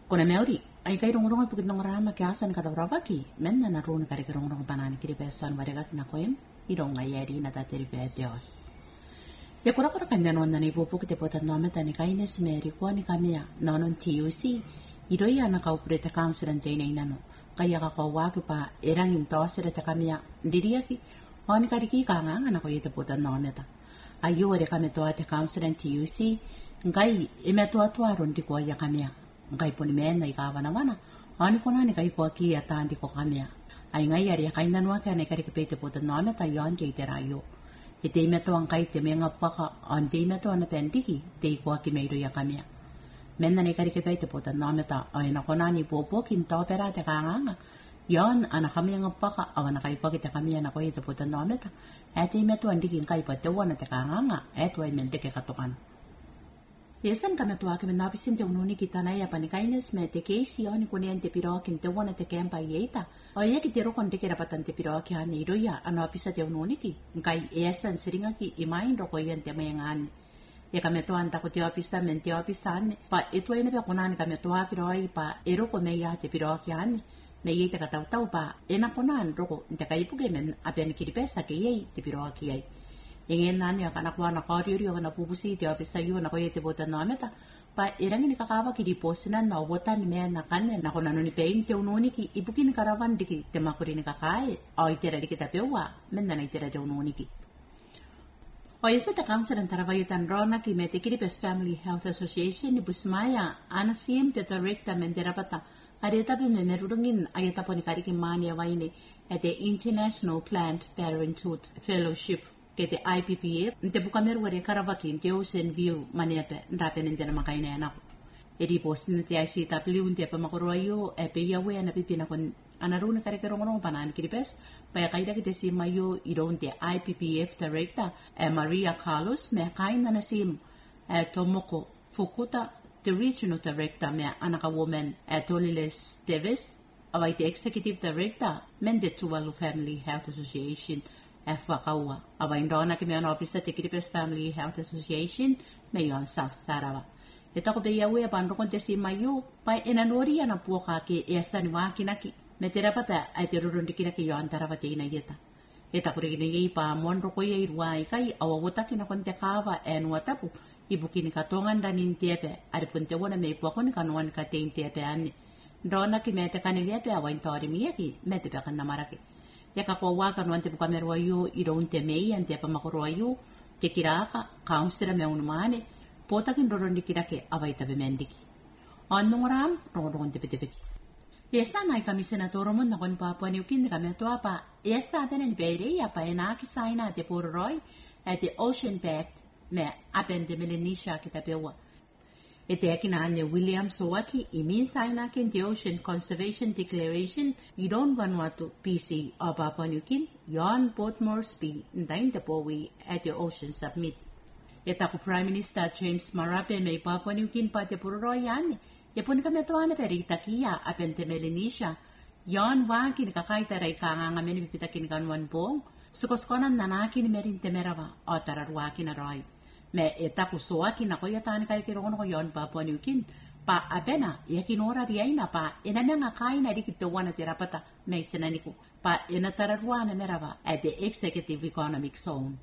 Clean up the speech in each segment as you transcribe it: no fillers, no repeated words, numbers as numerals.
Kuna meuri, ai kai rong pukit nong rama ke asan kata berapa ki, men na runa kari rong banani kiri pesan warga kina koin, idong ayari na tateri Dios. Ya kura kan dan wana ni pupu kite potan nome tani kaine smeri ko ni kamia nonon TUC, idoi ana kau preta council ante ina inano, kaya ka kau waki pa erang intosere te kamia, diria ki, oni kari ki kanga ana ko yete potan nome ta. Ayu wale kame toa te council ante TUC, ngai ime toa rondi ko ya kamia. Ngai poni mena i kawana wana, ani kona ni kai ko ki atandi ko kamia. Ai ngai ari kai nanwa ka ne kari ke te potan nome ta yon ke te rayo. E te ime toa ngai te menga whaka an te ime toa na pendiki te i kua ki meiru ia kamia. Mena ne kari ke te potan nome ta ai na kona ni popo ki nto pera te kanganga. Yon ana kamia nga whaka awana kai kua ki te kamia na koe te potan nome ta. E te ime toa ndiki ngai pa te wana te kanganga e toa i mente ke katokana. Yesan kame toa ke mena pisin te ununi ki tanai apa ni kaines me te keisi oni kone te piro ki te wana te kempa yeita. O ye ki te rokon te kera patan te piro ki ane iroia ano apisa te ununi ki. Nkai yesan siringa ki imain roko yen te mayenga ane. Ye kame toa anta ko te apisa men te apisa ane. Pa etua ene pe konani kame toa ki roi pa eroko me ya te piro ki ane. Me ye te katau pa ena konan roko te kaipuke men apen kiripesa ke ye te piro ki ai. Yengen nani akana kwa na kariuri akana pupusi te apisa yu na koye te bota no ameta pa irangi ni kakawa ki riposina na obota ni mea na kane na kona noni pein te ununi ki ibuki ni karawan diki te makuri ni kakae o itera diki ta peua menda na itera te ununi ki. O yesa te council and tarawayutan rona ki me te Kiribes Family Health Association ni busmaya ana sim te director menderapata aretapi me merurungin ayatapo ni kariki mani awaini at the International Planned Parenthood Fellowship ke te IPPF, nte buka meru ware karawaki nte Ocean View manepe nrape nente na makaina anako. E di post nte ICW nte pa makoroa yo e pe yawe ana pipina kon anaruna kareke rongonong panan Kiribes, pa ya kaida ki te sima yo iro nte IPPF Director e Maria Carlos me kaina na sim e Tomoko Fukuta, the Regional Director me anaka woman e Toliles Davis, awai te Executive Director men te Tuvalu Family Health Association e whakaua. Awa indona ki mea na ofisa te Kiribes Family Health Association me yon South Sarawak. E tako pe iawe a pandokon te si mayu, pai ena nori ana puoka ke e asani wakinaki, me te rapata ai te rurundikina ki yon tarawate ina ieta. E tako rekina iei pa monro ko iei rua ikai, awa wotaki na kon te kawa e nua tapu, ibuki ni katongan danin tepe, aripun te wana me puakon ka nuan ka tein tepe ane. Ndona ki me te kanewepe awa intori miyaki, me te pekan namaraki. Ya ka kwa waka no ante buka merua yu iro unte mei ante apa makoroa yu ke kiraka kaunsira me unumane pota kin roron dikirake awaita be mendiki annungram roron te petepeki yesa nai kami senatoro mon na kon Papua New Guinea kami to apa yesa tenen beire ya pa ena ki saina te poroi at the Ocean Pact me apende Melanesia kita pewa e te akina ane William Sowaki i min saina ken the Ocean Conservation Declaration i don Vanuatu PC o Papua New Guinea yon Port Moresby ndain te powi at the Ocean Summit. E taku Prime Minister James Marape me Papua New Guinea pa te pururoi ane e puni kame toane perita kia apente Melanesia yon waki ni kakaita rai kanganga meni pipitakin kanwan bong sukoskonan nanaki ni merin te merawa o tararuaki na roi. Me e taku soaki na koia tani kai kirono ko yon Papua New Guinea pa abena ia kinora riaina pa ena menga kaina dikite wana terapata me senaniku pa ena tararuana merava at the Executive Economic Zone.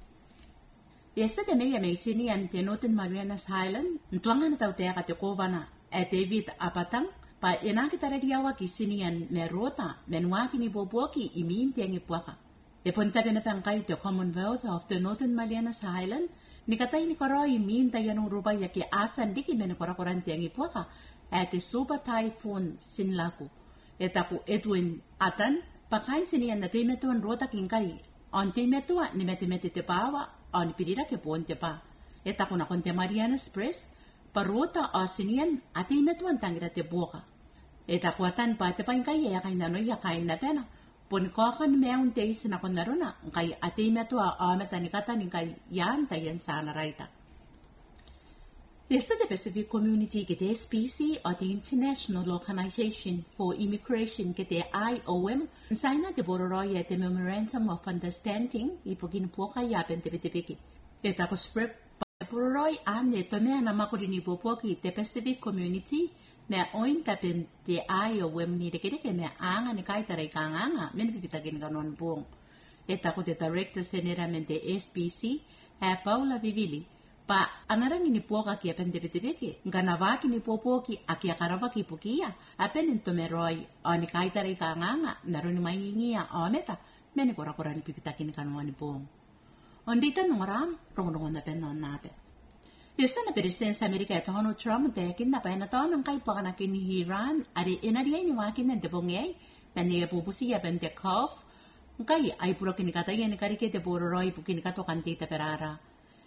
Yesterday me sini ante Northern Marianas Island ntuanga na tautea ka te kovana at David Apatang pa ena kitararia ki sini an merota menwaki ni boboki iminti ang ipuaka. E ponta pena pangkai te Commonwealth of the Northern Marianas Island ni katay ni koroi minta yanong rubay ya ki asan diki men korakoranti ang ipuaka at the Super Typhoon Sinlaku. Etaku Edwin Atan pakay siniyan na timetuan rota kingkay on timetua ni metimeti te pawa on pirira ke ponte pa. Etaku na konte Marianas Press paruta o siniyan at timetuan tangira te buka. Etaku atan pa te pangkay ya kay nanoy ya kay na pena. Pun kokan meon teis na konaruna kay atimetua o metanikata ni kay yan tayan sana raita. Yesterday Pacific Community kete SPC o the International Organization for Immigration kete IOM saina te bororoy te Memorandum of Understanding ipogin po kaya pentepetepeki. Eta ko script Puroi ane to mea na makuri ni popoki te Pacific Community mea ointa pen te aio wem ni reke mea anga ni kaitarai ka nganga men pipitakin kanon buong. E tako te Director Seneramente SPC Paula Vivili pa anarangi ni poka ki apen te pitipiki ngana vaki ni popoki aki akarava ki pukia apen to meroi ani kaitarai ka nganga naruni maingia ometa meni kora ni pipitakin kanon buong. Ondita nungaram rongonongon na pen non nape. Yesa na Presidente Amerika Donald Trump tekin na pa na to nang kay pakanakin ni Iran ari inariya ni wakin ng tebongay naniya pupusiya pen te kof kay ay puro kinikatayan ni karike te puro roy pukinikato kantita perara.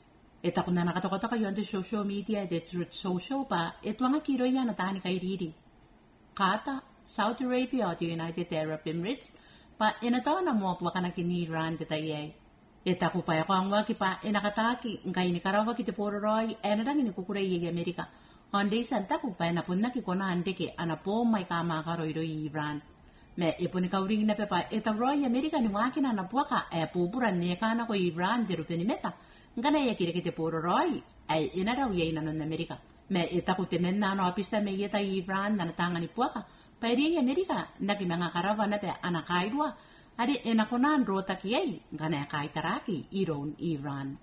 Eta kung na nakatokota kayo ang social media the truth social pa ito ang kiroya na tani kay riri. Kata Saudi Arabia o the United Arab Emirates pa inato na mo pakanakin ni Iran detayay. Eta ko pa ako ang waki pa inakataki ngay ni karawa kiti puro roy enarang ini kukuray yung Amerika. Onday santa ko pa napunna ki kona ande ki anapo may kama karoy do Iran. Me ipo ni kauring na pepa eta roy Amerika ni waki na napuwa ka pupuran niya ka na ko Iran diru pinimeta. Ngana ya kiri kiti puro roy ay inaraw yay nanon Amerika. Me eta ko temen na ano apista me yeta Iran na natangan ni puwa ka. Pairi Amerika naki mga karawa na pe anakaidwa. Adi enakonan rota kiyay ngana kaitaraki iron Iran.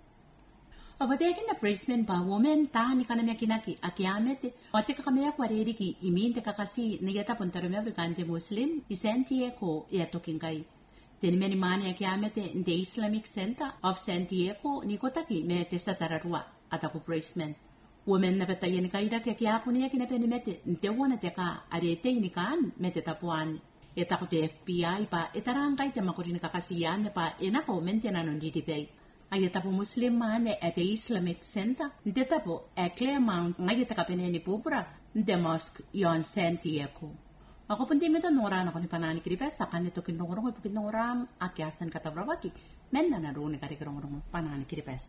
Avadekin na Brisbane pa women tahan ni kanamya kinaki akiamete wate kakamaya kwareri ki iminte kakasi niyata puntarume Afrikante Muslim Santiago yatokin kai. Tenimeni mani akiamete in the Islamic Center of Santiago nikotaki me testa tararua ataku Brisbane. Women na batayan kaida kiakiapo niya kinapenimete nte wana teka arete inikaan mete tapuan. Eta ko te FBI pa etarangkay te makurin kakasiyan pa enako mentena non didibay. Ay eta po Muslim man at the Islamic Center, ndeta po Claremont ngay eta kapene ni Pupura, the mosque yon Santiago. Ako po hindi mito nunguran ako ni Panani Kiribes, takan nito kinunguran ko kinunguran akyasan katabrawaki, men na naruni karikirunguran Panani Kiribes.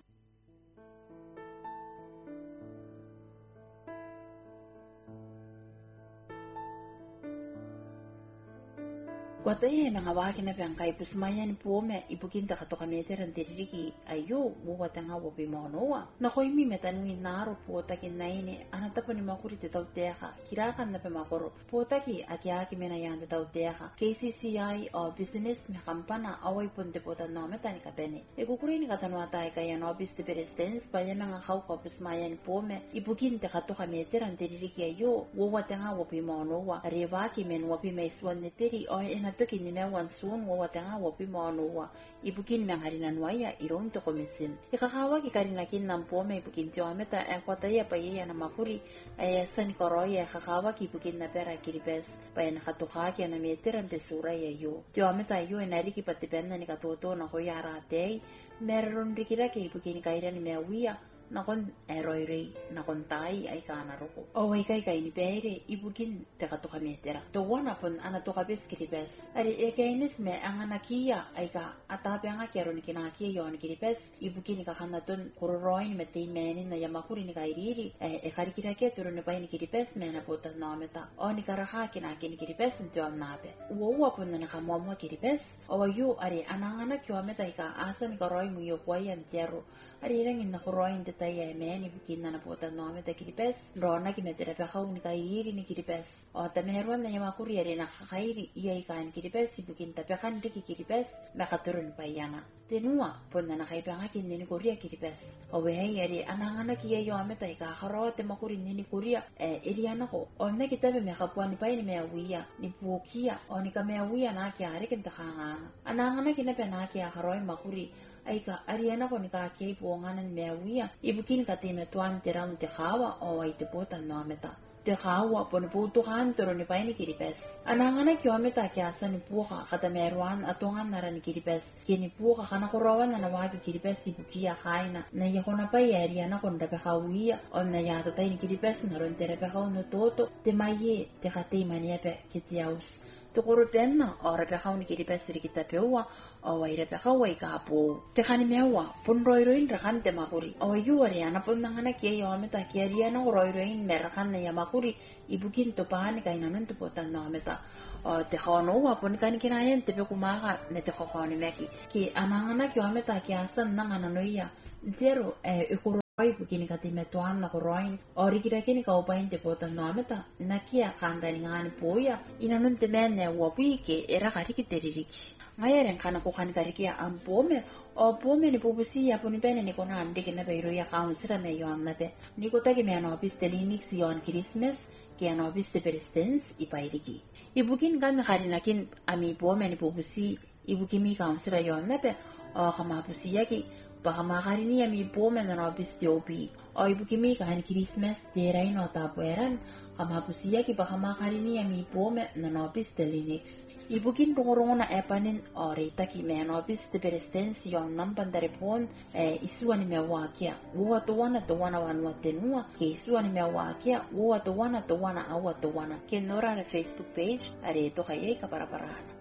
Kwataye mga waki na piyang kay pusmayan po me ipukinta katoka meter ang tiririki ayo buwata nga wapi monowa. Nakoy mi metanungin naro po takin na ini anatapo ni makuri te tau teka kirakan na pemakoro po taki aki menayan te tau teka KCCI o business me kampana away punte po tan no metani kapene. Ikukuri ni katanwata kaya no bis te presidents paya mga kau ko pusmayan po me ipukinta katoka meter ang tiririki ayo buwata nga wapi monowa. Arewaki men wapi may swan ni peri o toki ni mewan sun wa watanga wapi manuwa ibukin nang harinan waya iron to komisin ikakawa ki karina kin nampo me ibukin jometa kwata ya paye na makuri san koroya kakawa ki ibukin na pera kiribes paye na katuka ki na meteran te sura ya yo jometa yo enari ki patipenna ni katoto na hoyara te meron rikira ki ibukin kaira ni mewia nakon eroirei nakon tai ay kana roko o ay kay ni pere ibukin te katoka metera to wana pon ana to kabes kiribes ari ekainis me ang anakia ay ka atape ang akero ni kinaki yon kiribes ibukin ka kanaton kuroroin metei menin na yamakuri ni kairiri karikira ke turu ni ni kiribes me na puta nameta o ni karaha kinaki ni kiribes nto amnape wo pon na kamomwa kiribes o yu ari anangana kiometa ka asa ni karoi mu yo kwayan tiero ari rangin na kuroin tayo meni bukin na naputan no ame ta kiripes rona ki metera pa kau ni kairi ni kiripes o ta meron na yama kuriere na kakairi iyai kan kiripes bukin ta pa kan ki kiripes makaturun pa yana tenua pon na nakaipa ngakin ni kuria kiripes o we yari anangana ki yo ame ta ka kharote makurin ni kuria eliana ko o na kitabe me kapuan pa ni meawia ni pukia o ni kameawia na ki are kin ta khanga anangana ki na pa na ki kharoi makuri aika ariana ko ni ka kei puanganan meawia ibukin ka time tuan tiram te khawa o ai te potan no meta te khawa pon putu kan toro ni paini kiripes anangana kyo meta kya ni puka kata merwan atongan naran kiripes kini puka kana korawan na wagi kiripes ibukia khaina na yakona pa ariana kon da khawia on na ya ta ni kiripes naron tere pa no toto te maye te khate mania pe kitiaus tukuru penna o repekau ni kiripes kita pewa o wai repekau wai kapo te khani mewa pun roiroin rakan te makuri o yu ari ana pun nangana kia yo meta kia riana roiroin merakan na yamakuri ibukin to pani kaina nun to potan na meta o te khono wa pun kan kinayen te pe kumaka me te khoni meki ki anangana kia meta kia san nangana noia zero Bukini katime tuan na koroin orikira kini ka upain te pota nometa nakia kanda ni ngani poya inanun te mene wapike era kariki teririki ngayeren kana ko kan kariki ampome o pome ni pupusi ya puni bene ni kona ande kina beiro ya kaunsira me yon nabe ni ko tagi me no piste linix yon Christmas ke no piste presidents ipairiki ibukin kan karinakin ami pome ni pupusi ibukimi kaunsira yon nabe o kama pusi yaki baka makarini ami pome na nobis tiopi o ibukimi kan Christmas terai no tapueran kama pusia ki baka makarini ami pome na nobis de Linux ibukin tungurungo na epanin o rita ki me nobis de presidents yon nampan darepon isuwa ni mewakia uwa towana wanwa tenua ke isuwa ni mewakia uwa towana awa towana ke nora na Facebook page are to kayay kaparaparana